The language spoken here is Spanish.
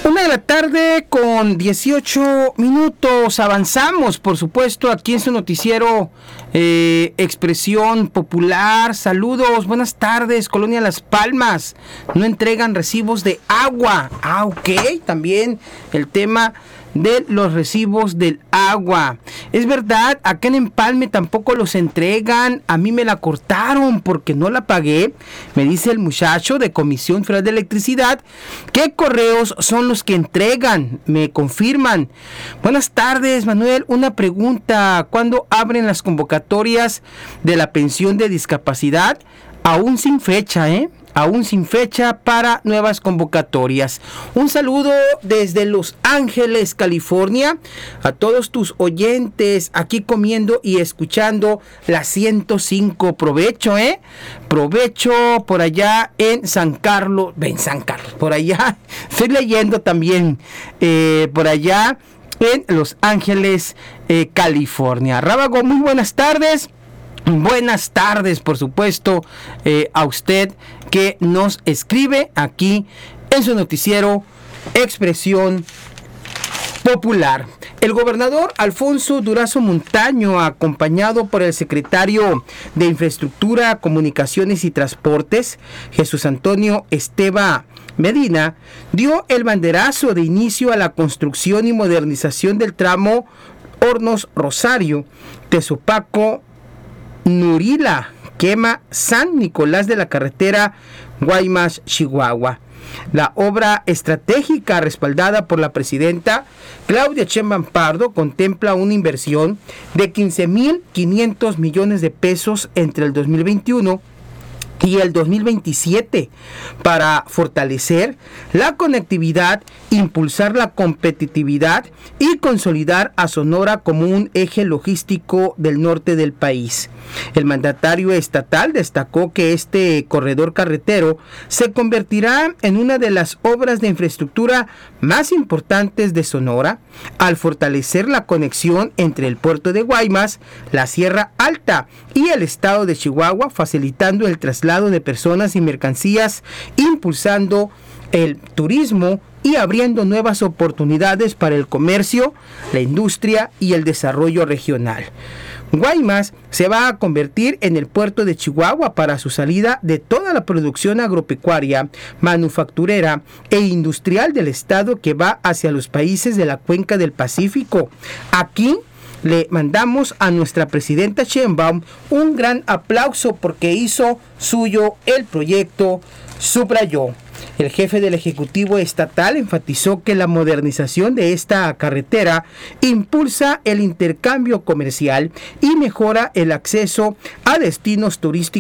1:18 p.m. Avanzamos, por supuesto, aquí en su noticiero Expresión Popular. Saludos, buenas tardes, Colonia Las Palmas. No entregan recibos de agua. Ok, también el tema de los recibos del agua. Es verdad, acá en Empalme tampoco los entregan. A mí me la cortaron porque no la pagué. Me dice el muchacho de Comisión Federal de Electricidad. ¿Qué correos son los que entregan? Me confirman. Buenas tardes, Manuel. Una pregunta. ¿Cuándo abren las convocatorias de la pensión de discapacidad? Aún sin fecha, aún sin fecha para nuevas convocatorias. Un saludo desde Los Ángeles, California, a todos tus oyentes aquí comiendo y escuchando la 105. Provecho, provecho por allá en San Carlos, por allá, estoy leyendo también, por allá en Los Ángeles, California. Rábago, muy buenas tardes. Buenas tardes, por supuesto, a usted que nos escribe aquí en su noticiero Expresión Popular. El gobernador Alfonso Durazo Montaño, acompañado por el secretario de Infraestructura, Comunicaciones y Transportes, Jesús Antonio Esteva Medina, dio el banderazo de inicio a la construcción y modernización del tramo Hornos Rosario, Tezopaco, Nurila, Quema, San Nicolás de la carretera Guaymas, Chihuahua. La obra estratégica respaldada por la presidenta Claudia Sheinbaum Pardo contempla una inversión de 15,500 millones de pesos entre el 2021 y el 2027 para fortalecer la conectividad, impulsar la competitividad y consolidar a Sonora como un eje logístico del norte del país. El mandatario estatal destacó que este corredor carretero se convertirá en una de las obras de infraestructura más importantes de Sonora al fortalecer la conexión entre el puerto de Guaymas, la Sierra Alta y el estado de Chihuahua, facilitando el traslado de personas y mercancías, impulsando el turismo y abriendo nuevas oportunidades para el comercio, la industria y el desarrollo regional. Guaymas se va a convertir en el puerto de Chihuahua para su salida de toda la producción agropecuaria, manufacturera e industrial del estado que va hacia los países de la cuenca del Pacífico. Aquí le mandamos a nuestra presidenta Sheinbaum un gran aplauso porque hizo suyo el proyecto, subrayó. El jefe del Ejecutivo Estatal enfatizó que la modernización de esta carretera impulsa el intercambio comercial y mejora el acceso a destinos turísticos